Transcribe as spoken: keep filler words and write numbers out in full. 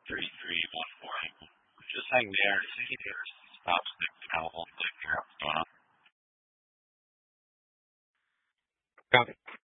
three three one four. Just hang there. See if it stops the call. Figure out what's going on. Got it.